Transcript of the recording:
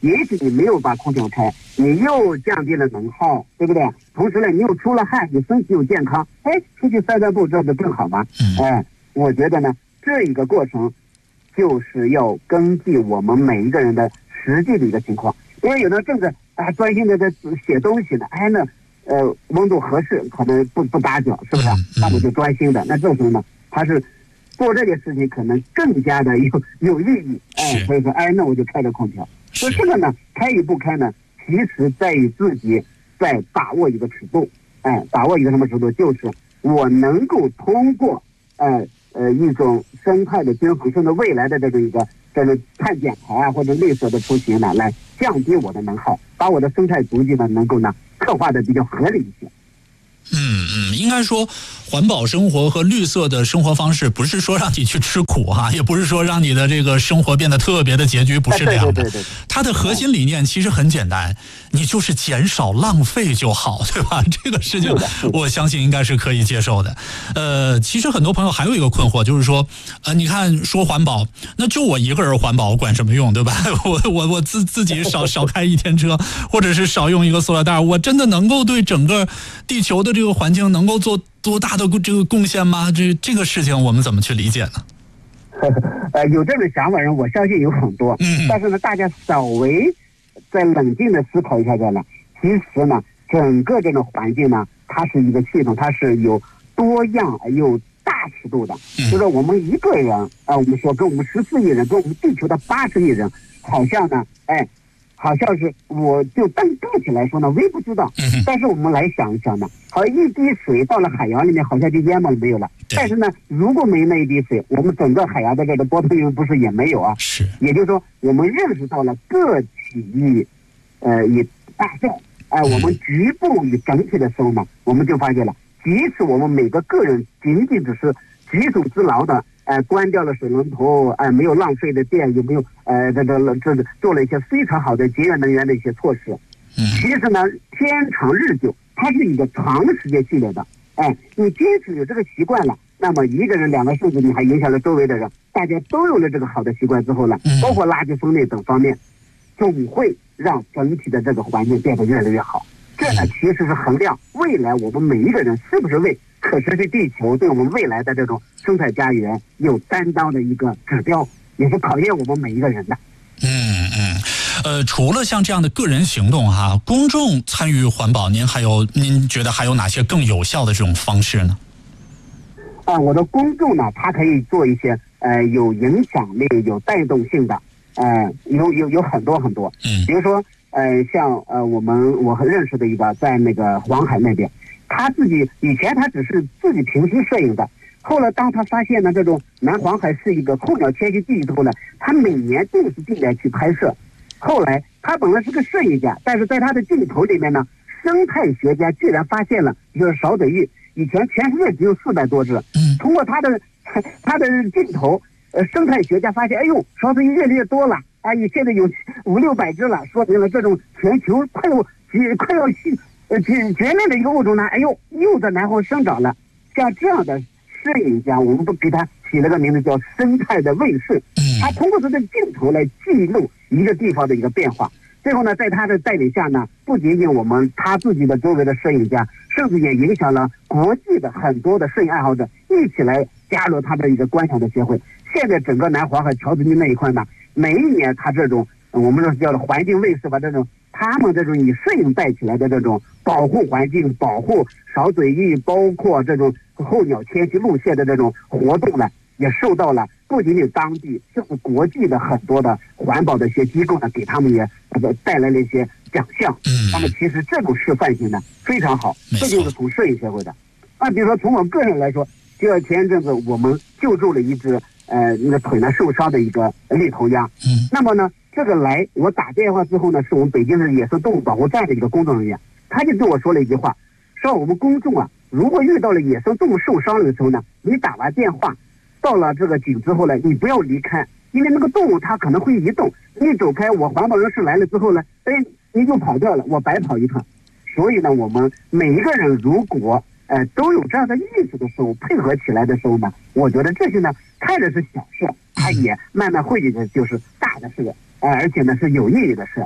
也许你没有把空调开，你又降低了能耗，对不对？同时呢，你又出了汗，你身体又健康，出去散散步，这不更好吗？我觉得呢，这一个过程就是要根据我们每一个人的实际的一个情况，因为有的正在专心的在写东西呢，温度合适，可能不打搅，是不是？那我就专心的，那这时候呢，他是做这件事情可能更加的有意义，所以说，那我就开着空调。所以这个呢，开与不开呢，其实在于自己在把握一个尺度，把握一个什么尺度，就是我能够通过一种生态的均衡，甚至未来的这种碳减排或者绿色的出行呢，来降低我的能耗，把我的生态足迹呢能够呢刻画的比较合理一些。 应该说环保生活和绿色的生活方式不是说让你去吃苦也不是说让你的这个生活变得特别的拮据，不是这样的。它的核心理念其实很简单，你就是减少浪费就好，对吧？这个事情我相信应该是可以接受的。其实很多朋友还有一个困惑，就是说你看说环保，那就我一个人环保我管什么用，对吧？我自己少开一天车，或者是少用一个塑料袋，我真的能够对整个地球的这个环境能够做多大的这个贡献吗？这个事情我们怎么去理解呢？ 有这种想法人，我相信有很多。但是呢，大家稍微再冷静的思考一下呢，其实呢，整个这种环境呢，它是一个系统，它是有多样有大尺度的。就是我们一个人我们说跟我们14亿人，跟我们地球的80亿人，好像呢，好像是我就单个体来说呢，微不足道。但是我们来想一想呢，好像一滴水到了海洋里面，好像就淹没了没有了。但是呢，如果没那一滴水，我们整个海洋的这个波动域不是也没有啊？是。也就是说，我们认识到了个体与大众，我们局部与整体的时候呢，我们就发现了，即使我们每个个人仅仅只是举手之劳的。关掉了水龙头，没有浪费的电，有没有这做了一些非常好的节约能源的一些措施。其实呢，天长日久，它是一个长时间积累的。你坚持有这个习惯了，那么一个人、2个，甚至你还影响了周围的人，大家都有了这个好的习惯之后呢，包括垃圾分类等方面，总会让整体的这个环境变得越来越好。这呢，其实是衡量未来我们每一个人是不是为可持续地球对我们未来的这种生态家园有担当的一个指标，也是考验我们每一个人的。 除了像这样的个人行动公众参与环保，您觉得还有哪些更有效的这种方式呢？ 我的公众呢，他可以做一些有影响力、有带动性的，有很多很多。比如说像我认识的一个在那个黄海那边。他自己以前他只是自己平时摄影的，后来当他发现呢这种南黄海是一个候鸟迁徙地之后呢，他每年定时定点去拍摄。后来他本来是个摄影家，但是在他的镜头里面呢，生态学家居然发现了，就是少嘴鱼，以前全世界只有400多只，通过他的镜头，生态学家发现，少嘴鱼越来越多了，现在有500-600只了，说明了这种全球快要绝灭的一个物种呢，又在南方生长了。像这样的摄影家，我们都给他起了个名字叫生态的卫士。他通过他的镜头来记录一个地方的一个变化。最后呢，在他的带领下呢，不仅仅他自己的周围的摄影家，甚至也影响了国际的很多的摄影爱好者一起来加入他的一个观赏的协会。现在整个南黄海乔治郡那一块呢，每一年他这种我们说叫做环境卫士吧，他们这种以摄影带起来的这种保护环境、保护少嘴鱼，包括这种候鸟迁徙路线的这种活动呢，也受到了不仅仅当地，甚至国际的很多的环保的一些机构呢，给他们也带来了一些奖项。那么其实这种示范性呢非常好，这就是从摄影协会的。比如说从我个人来说，就前一阵子我们救助了一只那个腿呢受伤的一个绿头鸭。那么呢，这个我打电话之后呢，是我们北京市野生动物保护站的一个工作人员，他就对我说了一句话，说我们公众如果遇到了野生动物受伤了的时候呢，你打完电话到了这个井之后呢，你不要离开，因为那个动物它可能会移动，你走开，我环保人士来了之后呢，你就跑掉了，我白跑一趟。所以呢，我们每一个人如果都有这样的意识的时候，配合起来的时候呢，我觉得这些呢看着是小事，它也慢慢汇聚的就是大的事，而且呢是有意义的事。